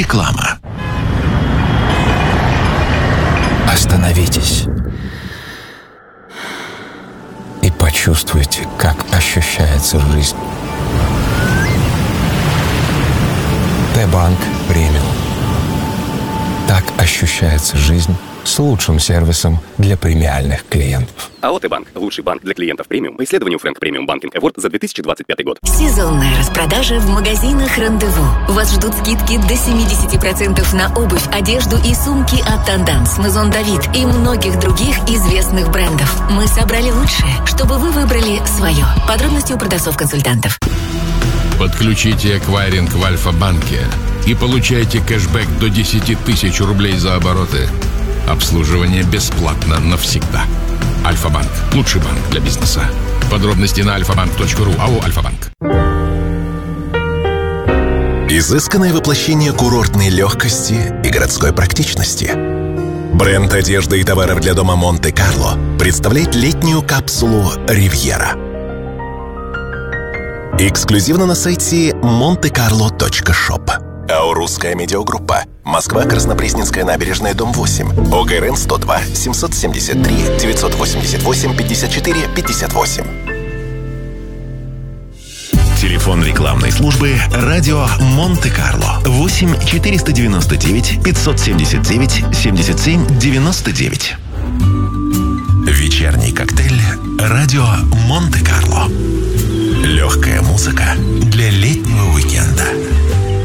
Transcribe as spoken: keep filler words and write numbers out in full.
Реклама. Остановитесь и почувствуйте, как ощущается жизнь. Т-банк премиум. Так ощущается жизнь с лучшим сервисом для премиальных клиентов. АО «Т-банк» – лучший банк для клиентов премиум по исследованию Frank Premium Banking Award за две тысячи двадцать пятый год. Сезонная распродажа в магазинах «Рандеву». Вас ждут скидки до семьдесят процентов на обувь, одежду и сумки от «Танданс», «Мезон Давид» и многих других известных брендов. Мы собрали лучшее, чтобы вы выбрали свое. Подробности у продавцов-консультантов. Подключите эквайринг в Альфа-банке и получайте кэшбэк до десять тысяч рублей за обороты. Обслуживание бесплатно навсегда. Альфа-банк. Лучший банк для бизнеса. Подробности на альфа банк точка ру. АО «Альфа-банк». Изысканное воплощение курортной легкости и городской практичности. Бренд одежды и товаров для дома Монте-Карло представляет летнюю капсулу «Ривьера». Эксклюзивно на сайте монте карло точка шоп. АО «Русская медиагруппа». Москва, Краснопресненская набережная, дом восемь. ОГРН сто два семьсот семьдесят три девятьсот восемьдесят восемь пятьдесят четыре пятьдесят восемь. Телефон рекламной службы «Радио Монте-Карло» восемь четыреста девяносто девять пятьсот семьдесят девять семьдесят семь девяносто девять. Вечерний коктейль «Радио Монте-Карло». Легкая музыка для летнего уикенда.